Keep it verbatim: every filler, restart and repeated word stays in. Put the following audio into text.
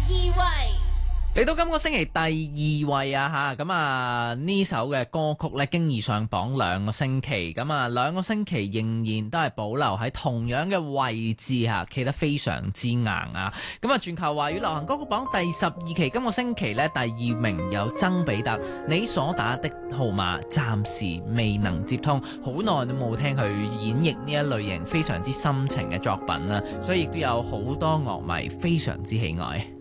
二位。 嚟到今個星期第二位啊吓，咁啊呢首嘅歌曲呢，經已上榜兩個星期，咁啊兩個星期仍然都係保留喺同樣嘅位置吓，企得非常之硬啊！咁啊全球華語流行歌曲榜第十二期，今個星期呢，第二名有曾比特，你所打的號碼暫時未能接通，好耐都冇聽佢演繹呢一類型非常之深情嘅作品啦，所以亦都有好多樂迷非常之喜愛。